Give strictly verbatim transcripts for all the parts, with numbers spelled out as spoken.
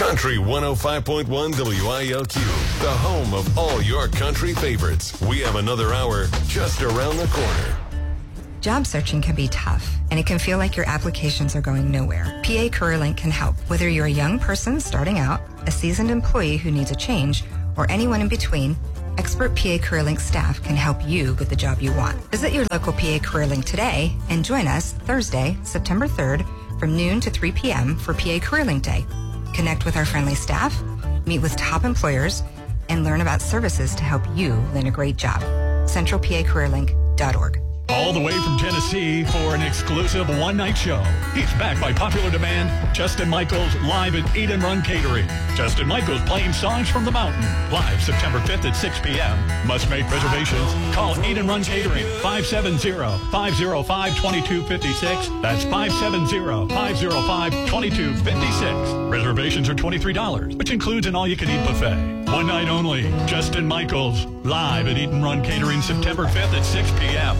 Country one oh five point one W I L Q, the home of all your country favorites. We have another hour just around the corner. Job searching can be tough, and it can feel like your applications are going nowhere. P A CareerLink can help. Whether you're a young person starting out, a seasoned employee who needs a change, or anyone in between, expert P A CareerLink staff can help you get the job you want. Visit your local P A CareerLink today and join us Thursday, September third, from noon to three p.m. for P A CareerLink Day. Connect with our friendly staff, meet with top employers, and learn about services to help you land a great job. central p a career link dot org. All the way from Tennessee for an exclusive one-night show. He's back by popular demand. Justin Michaels live at Eat and Run Catering. Justin Michaels playing songs from the mountain. Live September fifth at six p.m. Must make reservations. Call Eat and Run Catering, five seven zero, five zero five, two two five six. That's five seven zero, five zero five, two two five six. Reservations are twenty-three dollars, which includes an all-you-can-eat buffet. One night only. Justin Michaels live at Eat and Run Catering September fifth at six p.m.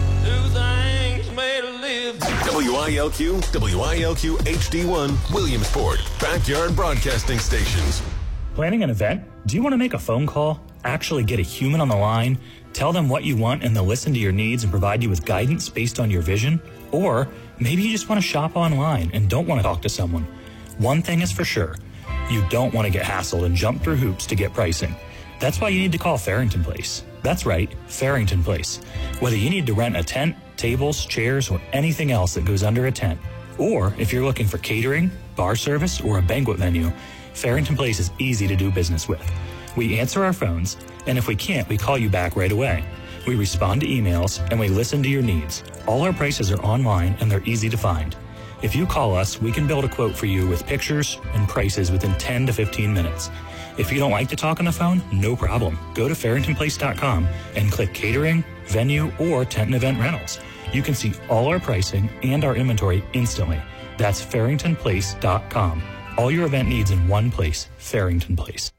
W I L Q, W I L Q H D one, Williamsport, backyard broadcasting stations. Planning an event? Do you want to make a phone call? Actually get a human on the line? Tell them what you want and they'll listen to your needs and provide you with guidance based on your vision? Or maybe you just want to shop online and don't want to talk to someone. One thing is for sure. You don't want to get hassled and jump through hoops to get pricing. That's why you need to call Farrington Place. That's right, Farrington Place. Whether you need to rent a tent, tables, chairs, or anything else that goes under a tent, or if you're looking for catering, bar service, or a banquet venue, Farrington Place is easy to do business with. We answer our phones, and if we can't, we call you back right away. We respond to emails, and we listen to your needs. All our prices are online, and they're easy to find. If you call us, we can build a quote for you with pictures and prices within ten to fifteen minutes. If you don't like to talk on the phone, no problem. Go to farrington place dot com and click catering, venue, or tent and event rentals. You can see all our pricing and our inventory instantly. That's farrington place dot com. All your event needs in one place, Farrington Place.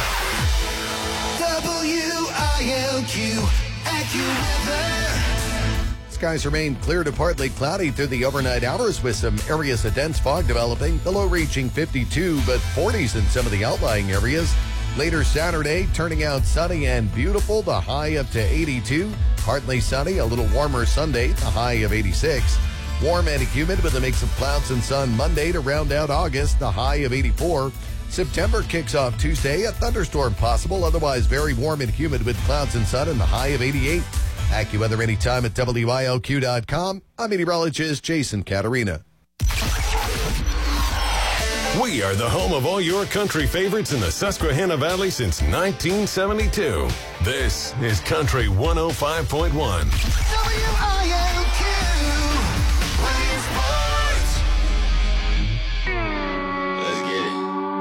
W I L Q AccuWeather. Skies remain clear to partly cloudy through the overnight hours with some areas of dense fog developing. The low reaching fifty-two, but forties in some of the outlying areas. Later Saturday, turning out sunny and beautiful, the high up to eighty-two. Partly sunny, a little warmer Sunday, the high of eighty-six. Warm and humid with a mix of clouds and sun Monday to round out August, the high of eighty-four. September kicks off Tuesday, a thunderstorm possible, otherwise very warm and humid with clouds and sun and the high of eighty-eight. AccuWeather anytime at W I L Q dot com. I'm meteorologist Jason Caterina. We are the home of all your country favorites in the Susquehanna Valley since nineteen seventy-two. This is Country one oh five point one. W I L